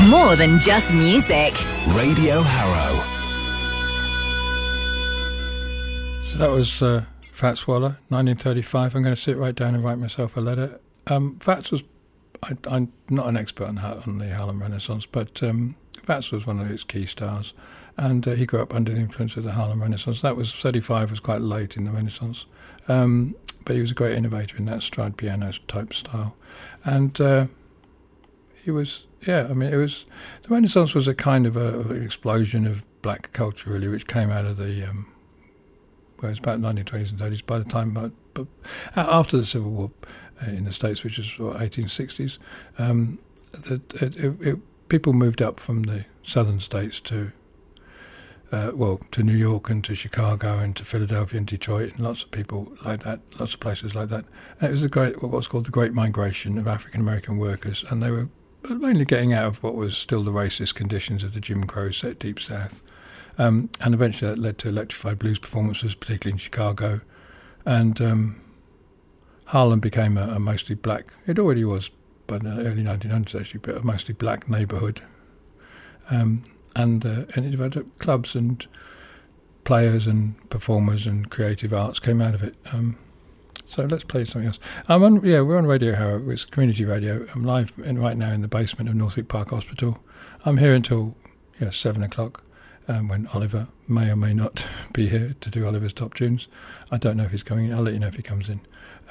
More than just music. Radio Harrow. So that was Fats Waller, 1935. I'm going to sit right down and write myself a letter. Fats was, I'm not an expert on the Harlem Renaissance, but Fats was one of its key stars, and he grew up under the influence of the Harlem Renaissance. That was 35, was quite late in the Renaissance, but he was a great innovator in that stride piano type style, and he was, yeah, I mean, it was, the Renaissance was a kind of an explosion of black culture, really, which came out of the, well, it was about 1920s and 30s, by the time, but after the Civil War in the States, which was 1860s, people moved up from the southern states to New York and to Chicago and to Philadelphia and Detroit, and lots of people like that, lots of places like that. And it was what's called the Great Migration of African American workers, and they were mainly getting out of what was still the racist conditions of the Jim Crow Deep South. And eventually that led to electrified blues performances, particularly in Chicago. And Harlem became a mostly black, it already was by the early 1900s actually, but a mostly black neighbourhood. And it developed clubs, and players and performers and creative arts came out of it. So let's play something else. We're on Radio Harrow. It's community radio. I'm live right now in the basement of Northwick Park Hospital. I'm here until 7 o'clock, when Oliver may or may not be here to do Oliver's Top Tunes. I don't know if he's coming in. I'll let you know if he comes in.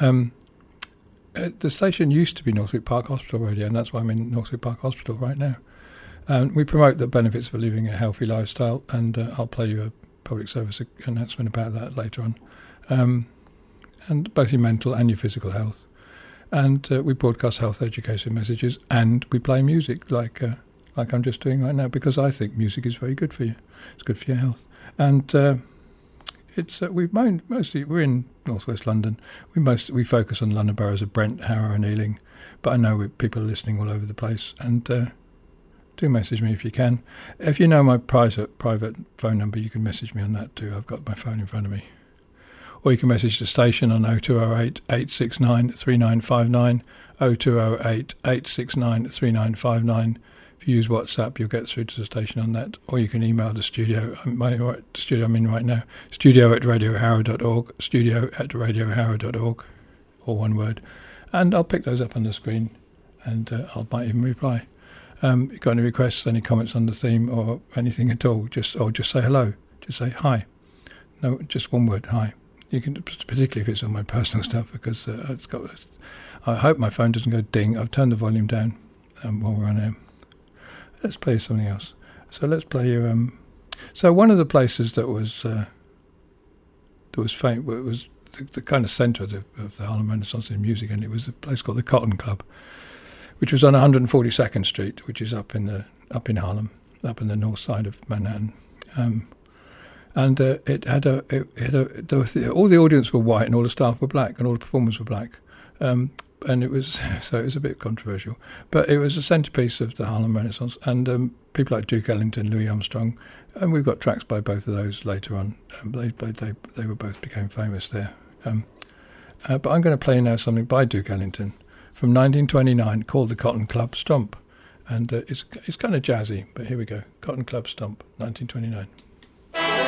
The station used to be Northwick Park Hospital Radio, and that's why I'm in Northwick Park Hospital right now. We promote the benefits of living a healthy lifestyle, and I'll play you a public service announcement about that later on. And both your mental and your physical health. And we broadcast health education messages, and we play music like I'm just doing right now, because I think music is very good for you. It's good for your health. And it's we're in northwest London. We focus on London boroughs of Brent, Harrow, and Ealing, but I know people are listening all over the place. And do message me if you can. If you know my private phone number, you can message me on that too. I've got my phone in front of me. Or you can message the station on 0208 869 3959, 0208 869 3959. If you use WhatsApp, you'll get through to the station on that. Or you can email the studio, the studio I'm in right now, studio@radioharrow.org, studio@radioharrow.org, all one word. And I'll pick those up on the screen, and I might even reply. If you've got any requests, any comments on the theme, or anything at all, just say hello. Just say hi. No, just one word, hi. You can, particularly if it's on my personal stuff, because I hope my phone doesn't go ding. I've turned the volume down while we're on air. Let's play something else. So let's play you. So one of the places that was famous, it was the kind of centre of the Harlem Renaissance in music, and it was a place called the Cotton Club, which was on 142nd Street, which is up in Harlem, up in the north side of Manhattan. And it had all the audience were white, and all the staff were black, and all the performers were black. And it was a bit controversial, but it was a centrepiece of the Harlem Renaissance. And people like Duke Ellington, Louis Armstrong, and we've got tracks by both of those later on. They became famous there. But I'm going to play now something by Duke Ellington from 1929 called the Cotton Club Stomp, and it's kind of jazzy. But here we go, Cotton Club Stomp, 1929.